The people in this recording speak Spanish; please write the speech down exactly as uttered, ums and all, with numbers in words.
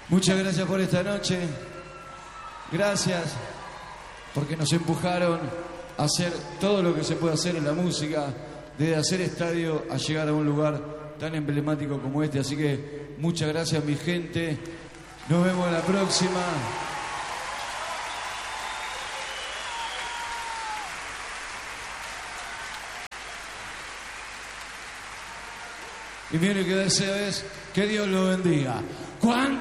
Muchas gracias por esta noche. Gracias porque nos empujaron a hacer todo lo que se puede hacer en la música, desde hacer estadio a llegar a un lugar tan emblemático como este. Así que muchas gracias, mi gente. Nos vemos la próxima. Y mi único deseo es que Dios lo bendiga. ¿Cuánto?